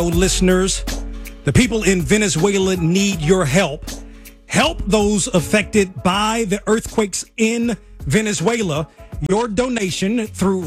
Listeners, the people in Venezuela need your help. Help those affected by the earthquakes in Venezuela. Your donation through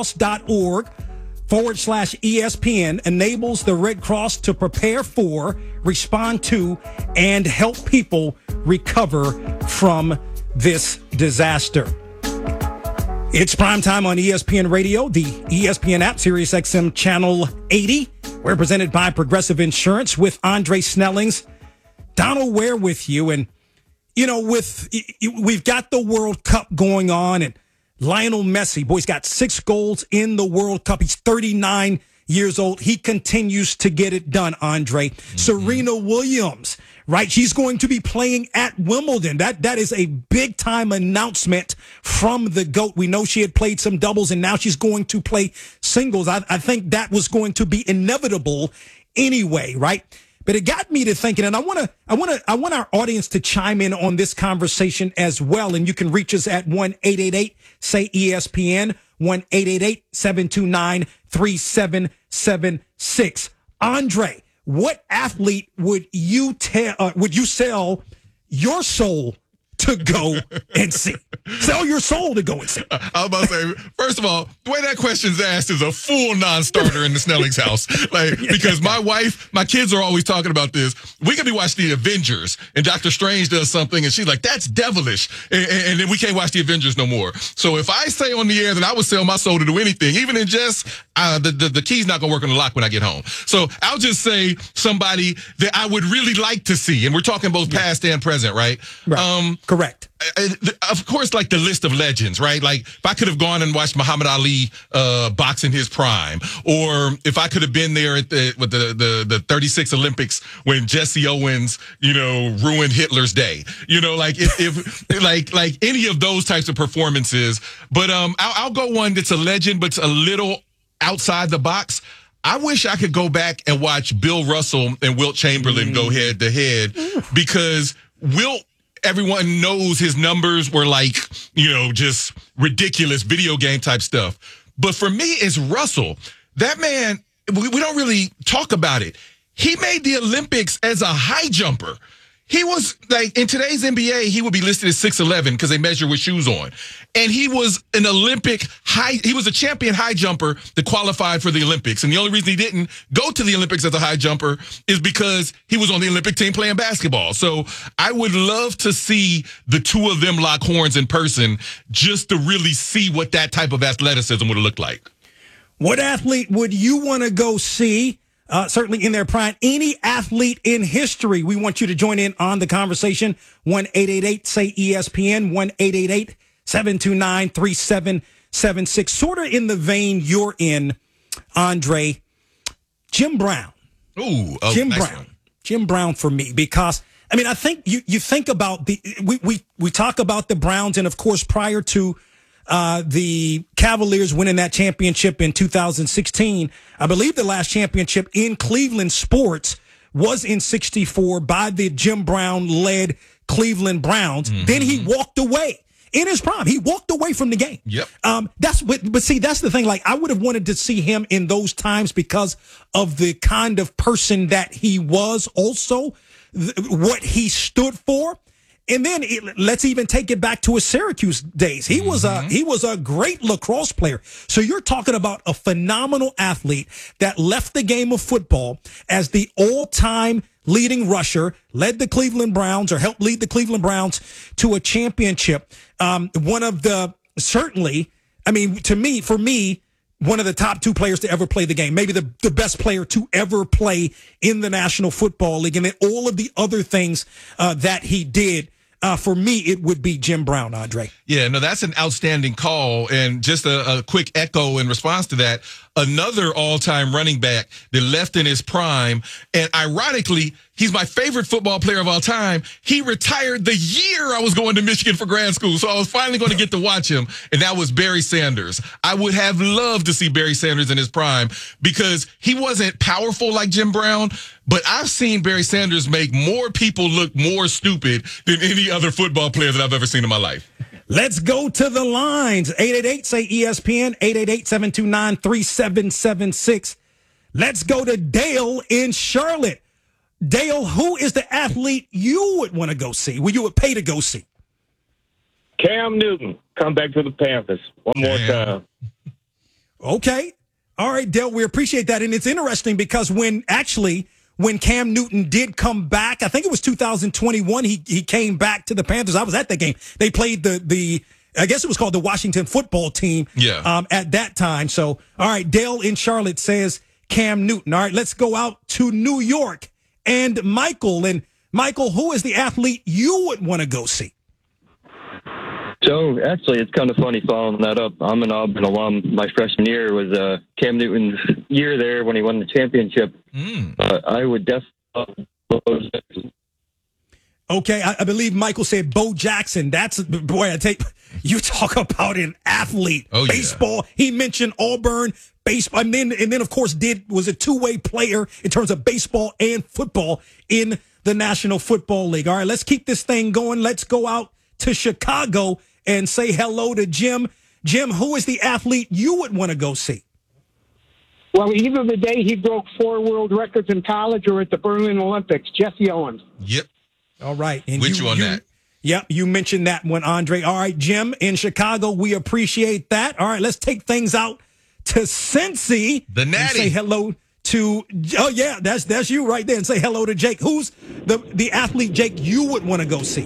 redcross.org/ESPN enables the Red Cross to prepare for, respond to, and help people recover from this disaster. It's primetime on ESPN Radio, the ESPN app, Sirius XM Channel 80. We're presented by Progressive Insurance with Andre Snellings. Donald Ware with you. And, we've got the World Cup going on, and Lionel Messi, he's got 6 goals in the World Cup. He's 39 years old. He continues to get it done, Andre. Mm-hmm. Serena Williams, right? She's going to be playing at Wimbledon. That is a big time announcement from the GOAT. We know she had played some doubles and now she's going to play singles. I think that was going to be inevitable anyway, right? But it got me to thinking, and I want our audience to chime in on this conversation as well. And you can reach us at 1-888-SAY-ESPN, 1-888-729-3776. Andre, what athlete would you sell your soul to go and see? Sell your soul to go and see. I was about to say, first of all, the way that question's asked is a full non-starter in the Snellings house. Because my wife, my kids are always talking about this. We could be watching the Avengers and Doctor Strange does something and she's like, that's devilish. And then we can't watch the Avengers no more. So if I say on the air that I would sell my soul to do anything, even in just, the key's not going to work on the lock when I get home. So I'll just say somebody that I would really like to see. And we're talking both past and present, right? Correct. Of course, like the list of legends, right? Like if I could have gone and watched Muhammad Ali box in his prime, or if I could have been there at the 36 Olympics when Jesse Owens, ruined Hitler's day, if any of those types of performances. But I'll go one that's a legend, but it's a little outside the box. I wish I could go back and watch Bill Russell and Wilt Chamberlain go head to head, because Wilt, everyone knows his numbers were just ridiculous video game type stuff. But for me, it's Russell. That man, we don't really talk about it. He made the Olympics as a high jumper. He was in today's NBA, he would be listed as 6'11" because they measure with shoes on. And he was he was a champion high jumper that qualified for the Olympics. And the only reason he didn't go to the Olympics as a high jumper is because he was on the Olympic team playing basketball. So I would love to see the two of them lock horns in person just to really see what that type of athleticism would have looked like. What athlete would you want to go see? Certainly in their prime, any athlete in history. We want you to join in on the conversation. 1-888-SAY-ESPN, 1-888-729-3776. Sort of in the vein you're in, Andre. Jim Brown. Jim Brown. One. Jim Brown for me, because I think you think about we talk about the Browns, and of course prior to the Cavaliers winning that championship in 2016. I believe the last championship in Cleveland sports was in 64 by the Jim Brown-led Cleveland Browns. Mm-hmm. Then he walked away in his prime. He walked away from the game. Yep. That's the thing. I would have wanted to see him in those times because of the kind of person that he was, also what he stood for. And then let's even take it back to his Syracuse days. He was a great lacrosse player. So you're talking about a phenomenal athlete that left the game of football as the all-time leading rusher, led the Cleveland Browns, or helped lead the Cleveland Browns to a championship. One of the, certainly, for me, one of the top 2 players to ever play the game, maybe the best player to ever play in the National Football League, and then all of the other things that he did. For me, it would be Jim Brown, Andre. Yeah, no, that's an outstanding call. And just a quick echo in response to that, another all-time running back that left in his prime. And ironically, he's my favorite football player of all time. He retired the year I was going to Michigan for grad school. So I was finally going to get to watch him. And that was Barry Sanders. I would have loved to see Barry Sanders in his prime because he wasn't powerful like Jim Brown. But I've seen Barry Sanders make more people look more stupid than any other football player that I've ever seen in my life. Let's go to the lines. 888-SAY-ESPN, 888-729-3776. Let's go to Dale in Charlotte. Dale, who is the athlete you would want to go see, who you would pay to go see? Cam Newton, come back to the Panthers one more time. Okay. All right, Dale, we appreciate that. And it's interesting because when Cam Newton did come back, I think it was 2021, he came back to the Panthers. I was at that game. They played the I guess it was called the Washington football team at that time. So, all right, Dale in Charlotte says Cam Newton. All right, let's go out to New York and Michael. And Michael, who is the athlete you would want to go see? So, actually, it's kind of funny following that up. I'm an Auburn alum. My freshman year was Cam Newton's year there when he won the championship. I would definitely. Okay, I believe Michael said Bo Jackson. That's, boy, you talk about an athlete. Oh, baseball. Yeah. He mentioned Auburn, baseball, and then of course was a two-way player in terms of baseball and football in the National Football League. All right, let's keep this thing going. Let's go out to Chicago and say hello to Jim. Jim, who is the athlete you would want to go see? Well, either the day he broke 4 world records in college or at the Berlin Olympics, Jesse Owens. Yep. All right. And with you on that. Yep, you mentioned that one, Andre. All right, Jim, in Chicago, we appreciate that. All right, let's take things out to Cincy. The Natty. Say hello to, oh, yeah, that's you right there. And say hello to Jake. Who's the athlete, Jake, you would want to go see?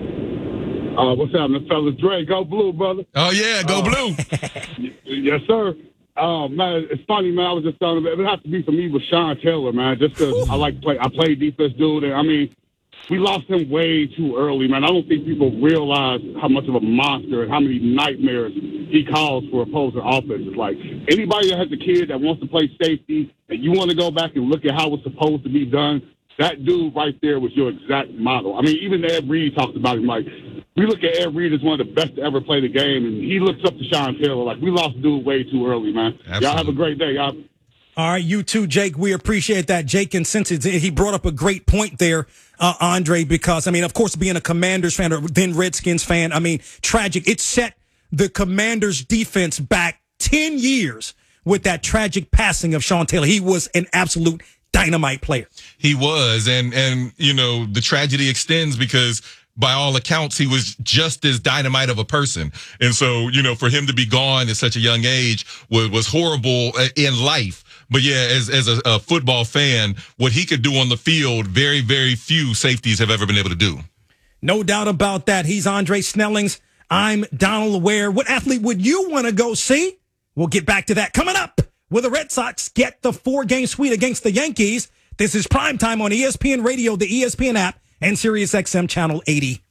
What's happening, fellas? Dre, go blue, brother. Oh, yeah, go blue. Yes, sir. Man, it's funny, man. I was just telling him, it would have to be for me with Sean Taylor, man, just because I play defense, dude. And, I mean, we lost him way too early, man. I don't think people realize how much of a monster and how many nightmares he caused for opposing offenses. Like, anybody that has a kid that wants to play safety and you want to go back and look at how it's supposed to be done, that dude right there was your exact model. I mean, even Ed Reed talked about him. Like, we look at Ed Reed as one of the best to ever play the game, and he looks up to Sean Taylor. Like, we lost dude way too early, man. Absolutely. Y'all have a great day, y'all. All right, you too, Jake. We appreciate that. Jake, and since he brought up a great point there, Andre, because, I mean, of course, being a Commanders fan or then Redskins fan, I mean, tragic. It set the Commanders defense back 10 years with that tragic passing of Sean Taylor. He was an absolute dynamite player. He was. And you know, the tragedy extends because by all accounts, he was just as dynamite of a person. And so, you know, for him to be gone at such a young age was horrible in life. But yeah, as a football fan, what he could do on the field, very, very few safeties have ever been able to do. No doubt about that. He's Andre Snellings. I'm Donald Ware. What athlete would you want to go see? We'll get back to that coming up. Will the Red Sox get the 4-game sweep against the Yankees? This is Primetime on ESPN Radio, the ESPN app, and SiriusXM Channel 80.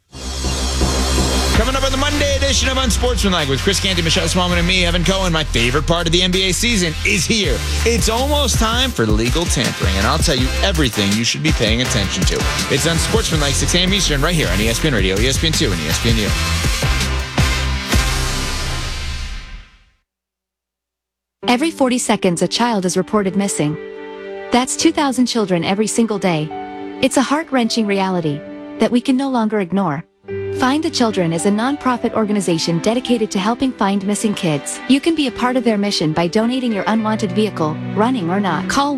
Coming up on the Monday edition of Unsportsmanlike with Chris Canty, Michelle Smallman, and me, Evan Cohen. My favorite part of the NBA season is here. It's almost time for legal tampering, and I'll tell you everything you should be paying attention to. It's Unsportsmanlike, 6 a.m. Eastern, right here on ESPN Radio, ESPN2, and ESPNU. Every 40 seconds, a child is reported missing. That's 2,000 children every single day. It's a heart-wrenching reality that we can no longer ignore. Find the Children is a non-profit organization dedicated to helping find missing kids. You can be a part of their mission by donating your unwanted vehicle, running or not. Call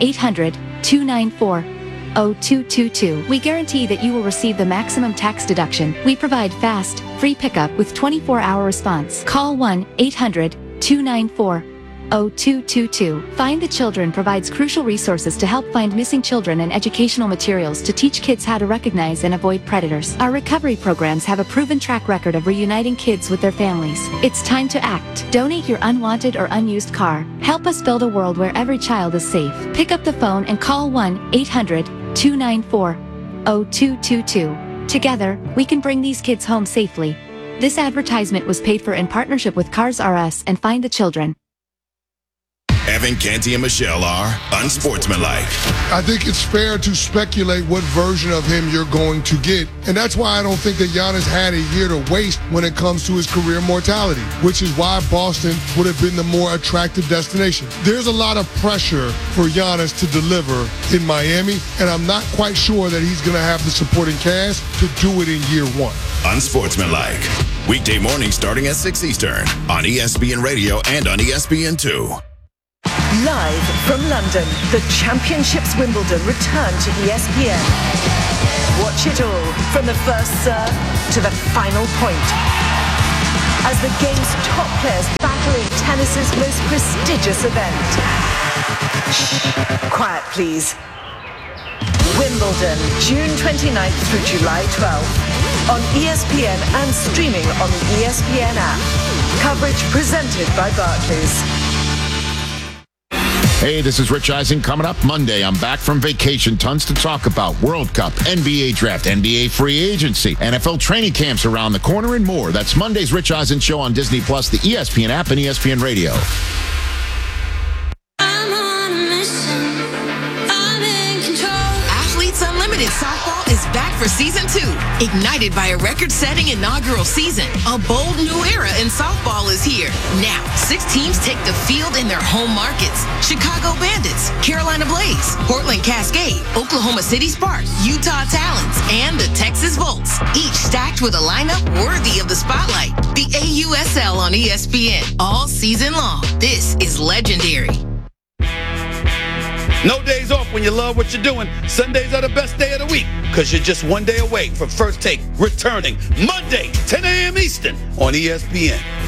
1-800-294-0222. We guarantee that you will receive the maximum tax deduction. We provide fast, free pickup with 24-hour response. Call 1-800-294-0222. Find the Children provides crucial resources to help find missing children and educational materials to teach kids how to recognize and avoid predators. Our recovery programs have a proven track record of reuniting kids with their families. It's time to act. Donate your unwanted or unused car. Help us build a world where every child is safe. Pick up the phone and call 1-800-294-0222. Together, we can bring these kids home safely. This advertisement was paid for in partnership with Cars R Us and Find the Children. Evan, Canty, and Michelle are Unsportsmanlike. I think it's fair to speculate what version of him you're going to get. And that's why I don't think that Giannis had a year to waste when it comes to his career mortality, which is why Boston would have been the more attractive destination. There's a lot of pressure for Giannis to deliver in Miami, and I'm not quite sure that he's going to have the supporting cast to do it in year one. Unsportsmanlike. Weekday mornings starting at 6 Eastern on ESPN Radio and on ESPN2. Live from London, the Championships Wimbledon return to ESPN. Watch it all from the first serve to the final point. As the game's top players battle in tennis's most prestigious event. Shh, quiet please. Wimbledon, June 29th through July 12th. On ESPN and streaming on the ESPN app. Coverage presented by Barclays. Hey, this is Rich Eisen. Coming up Monday, I'm back from vacation. Tons to talk about. World Cup, NBA draft, NBA free agency, NFL training camps around the corner, and more. That's Monday's Rich Eisen Show on Disney+, the ESPN app, and ESPN Radio. Athletes Unlimited Softball is back for season 2. Ignited by a record-setting inaugural season, a bold new era in softball is here. Now, 6 teams take the field in their home markets. Chicago Bandits, Carolina Blaze, Portland Cascade, Oklahoma City Sparks, Utah Talons, and the Texas Volts. Each stacked with a lineup worthy of the spotlight. The AUSL on ESPN all season long. This is legendary. No days off when you love what you're doing. Sundays are the best day of the week because you're just one day away from First Take returning Monday, 10 a.m. Eastern on ESPN.